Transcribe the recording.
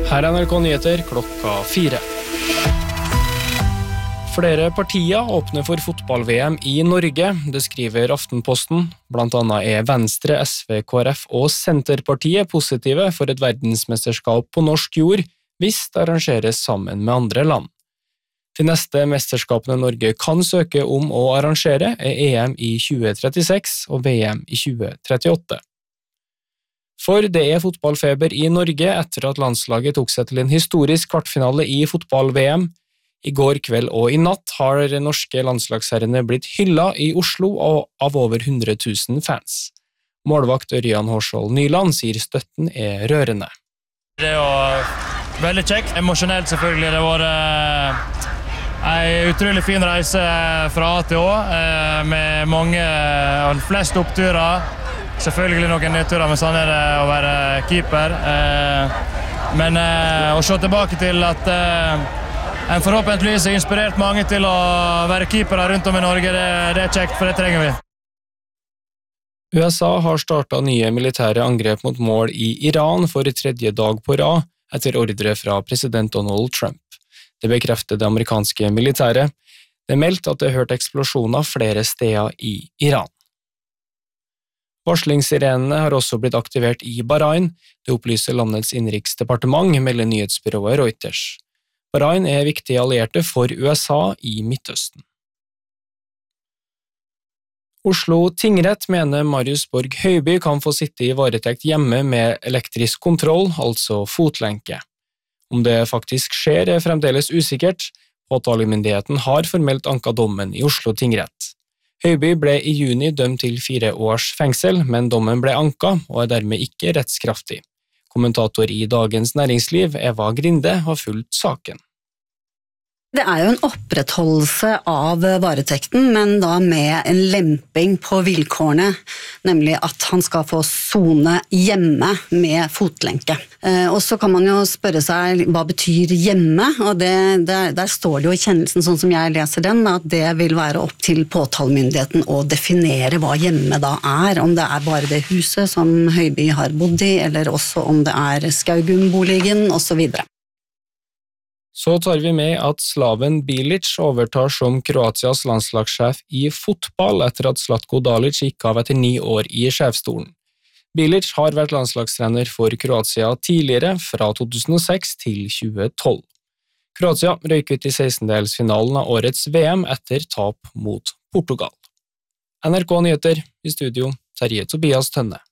Her er NRK Nyheter klokka 4. Flere partier åpner for fotball-VM i Norge, det skriver Aftenposten. Blant annet er Venstre, SV, KrF og Senterpartiet positive for et verdensmesterskap på norsk jord, hvis det arrangeres sammen med andre land. De neste mesterskapene Norge kan søke om å arrangere er EM i 2036 og VM i 2038. For det er fotballfeber i Norge etter at landslaget tok seg til en historisk kvartfinale i fotball-VM. I går kveld og i natt har norske landslagsherrene blitt hyllet i Oslo av over 100 000 fans. Målvakt Ørjan Hårsvold Nyland sier støtten er rørende. Det var veldig kjekt, emosjonelt selvfølgelig. Det var en utrolig fin reise fra A til Å, med mange, flest oppturer. Selvfølgelig noen nedturer, men sånn er det å være keeper. Men å se tilbake til at en forhåpentligvis har inspirert mange til å være keepere rundt om i Norge, det er kjekt, for det trenger vi. USA har startet nye militære angrep mot mål i Iran for tredje dag på rad, etter ordre fra president Donald Trump. Det bekrefter det amerikanske militæret. Det er meldt at det har hørt eksplosjoner flere steder i Iran. Varslingssirenene har også blitt aktivert i Bahrain, det opplyser landets innenriksdepartement, melder nyhetsbyrået Reuters. Bahrain er viktige allierte for USA i Midtøsten. Oslo tingrett mener Marius Borg Høiby kan få sitte i varetekt hjemme med elektrisk kontroll, altså fotlenke. Om det faktisk skjer er fremdeles usikkert. Påtalemyndigheten har formelt anket dommen i Oslo tingrett. Høiby ble i juni dømt til 4 års fengsel, men dommen ble anket og er dermed ikke rettskraftig. Kommentator i Dagens Næringsliv, Eva Grinde, har fulgt saken. Det er jo en opprettholdelse av varetekten, men da med en lemping på vilkårene, nemlig at han skal få sone hjemme med fotlenke. Og så kan man jo spørre seg, hva betyr hjemme? Og der står det jo i kjennelsen, sånn som jeg leser den, at det vil være opp til påtalemyndigheten å definere hva hjemme da er, om det er bare det huset som Høiby har bodd i, eller også om det er Skaugum-boligen, og så videre. Så tar vi med at Slaven Bilic overtar som Kroatias landslagssjef i fotball etter at Zlatko Dalic gikk av etter 9 år i sjefsstolen. Bilic har vært landslagstrener for Kroatia tidligere, fra 2006 til 2012. Kroatia røyk ut i 16-delsfinalen av årets VM etter tap mot Portugal. NRK Nyheter, i studio, Terje Tobias Tønne.